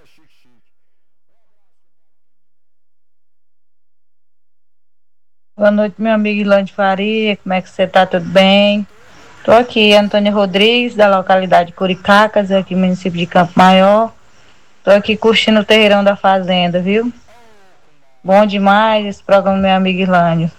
Boa noite, meu amigo Ilane Faria. Como é que você tá? Tudo bem? Tô aqui, Antônia Rodrigues, da localidade de Curicacas, aqui no município de Campo Maior. Tô aqui curtindo o terreirão da fazenda, viu? Bom demais esse programa, meu amigo Ilane.